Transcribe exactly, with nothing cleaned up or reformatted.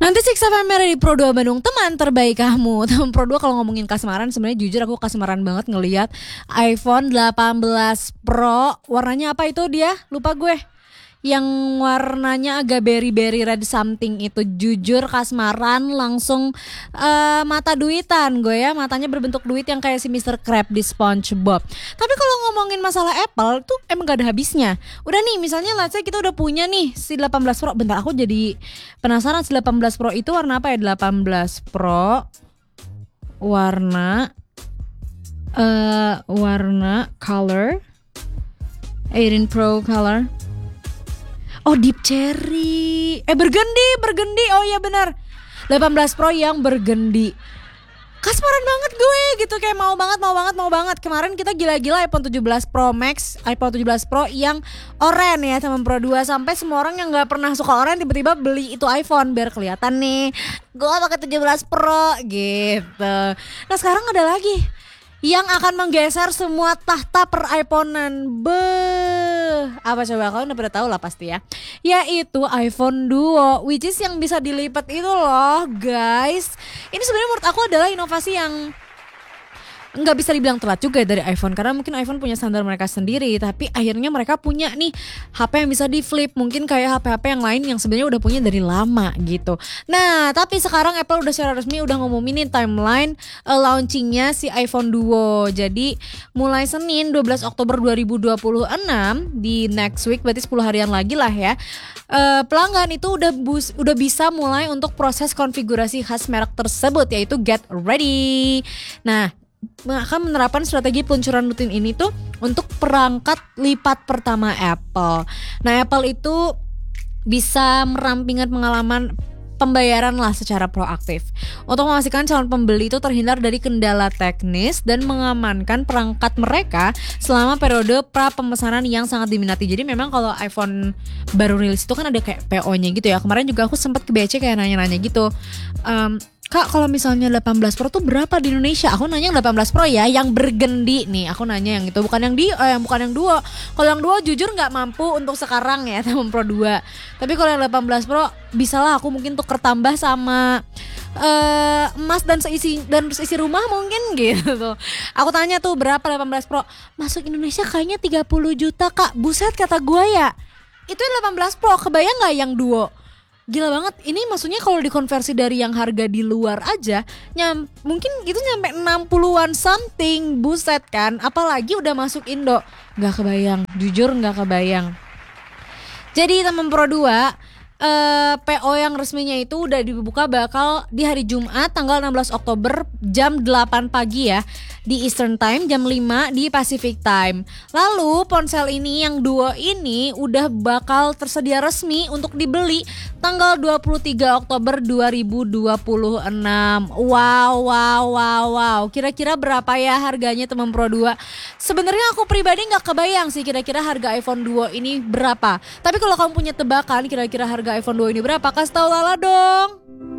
Nanti Siksa Family di Pro dua Bandung, teman terbaik kamu. Teman Pro dua kalau ngomongin kasmaran, sebenarnya jujur aku kasmaran banget ngelihat iPhone delapan belas Pro. Warnanya apa itu dia? Lupa gue. Yang warnanya agak berry-berry red something itu, jujur kasmaran langsung uh, mata duitan gue ya, matanya berbentuk duit yang kayak si mister Krab di SpongeBob. Tapi kalau ngomongin masalah Apple tuh emang gak ada habisnya. Udah nih misalnya let's say kita udah punya nih si delapan belas Pro. Bentar aku jadi penasaran, si delapan belas Pro itu warna apa ya? delapan belas Pro warna uh, warna color delapan Pro color. Oh, deep cherry. Eh bergendi, bergendi. Oh iya benar. delapan belas Pro yang bergendi. Kasmaran banget gue gitu, kayak mau banget, mau banget, mau banget. Kemarin kita gila-gila iPhone tujuh belas Pro Max, iPhone tujuh belas Pro yang oranye ya teman Pro dua. Sampai semua orang yang gak pernah suka oranye tiba-tiba beli itu iPhone biar kelihatan nih gue pakai tujuh belas Pro gitu. Nah sekarang ada lagi yang akan menggeser semua tahta per iPhone-an. Beuh, apa coba, kalian udah pada tahu lah pasti ya. Yaitu iPhone Duo, which is yang bisa dilipat itu loh guys. Ini sebenarnya menurut aku adalah inovasi yang nggak bisa dibilang telat juga dari iPhone, karena mungkin iPhone punya standar mereka sendiri, tapi akhirnya mereka punya nih H P yang bisa di flip, mungkin kayak H P-H P yang lain yang sebenarnya udah punya dari lama gitu. Nah tapi sekarang Apple udah secara resmi udah ngumumin timeline uh, launchingnya si iPhone Duo. Jadi mulai Senin dua belas Oktober dua ribu dua puluh enam di next week, berarti sepuluh harian lagi lah ya, uh, pelanggan itu udah bus, udah bisa mulai untuk proses konfigurasi khas merek tersebut, yaitu Get Ready. Nah akan menerapkan strategi peluncuran rutin ini tuh untuk perangkat lipat pertama Apple. Nah Apple itu bisa merampingkan pengalaman pembayaran lah secara proaktif untuk memastikan calon pembeli itu terhindar dari kendala teknis dan mengamankan perangkat mereka selama periode pra pemesanan yang sangat diminati. Jadi memang kalau iPhone baru rilis itu kan ada kayak P O-nya gitu ya. Kemarin juga aku sempat ke B C kayak nanya-nanya gitu, um, Kak kalau misalnya delapan belas Pro tuh berapa di Indonesia? Aku nanya yang delapan belas Pro ya, yang bergendi nih. Aku nanya yang itu, bukan yang di eh, yang bukan yang Duo. Kalau yang Duo jujur nggak mampu untuk sekarang ya teman Pro dua. Tapi kalau yang delapan belas Pro bisalah aku mungkin tuker tambah sama uh, emas dan seisi dan seisi rumah mungkin gitu. Aku tanya tuh berapa delapan belas Pro? Masuk Indonesia kayaknya tiga puluh juta kak. Buset kata gue ya. Itu delapan belas Pro, kebayang nggak yang Duo? Gila banget, ini maksudnya kalau dikonversi dari yang harga di luar aja nyam, mungkin itu nyampe enam puluhan something, buset kan. Apalagi udah masuk Indo, gak kebayang, jujur gak kebayang. Jadi teman Pro dua, uh, P O yang resminya itu udah dibuka bakal di hari Jumat tanggal enam belas Oktober jam delapan pagi ya di Eastern Time, jam lima di Pacific Time. Lalu ponsel ini yang Duo ini udah bakal tersedia resmi untuk dibeli tanggal dua puluh tiga Oktober dua ribu dua puluh enam. Wow, wow, wow, wow. Kira-kira berapa ya harganya teman Pro dua? Sebenarnya aku pribadi gak kebayang sih kira-kira harga iPhone Duo ini berapa. Tapi kalau kamu punya tebakan kira-kira harga iPhone Duo ini berapa, kasih tau Lala dong.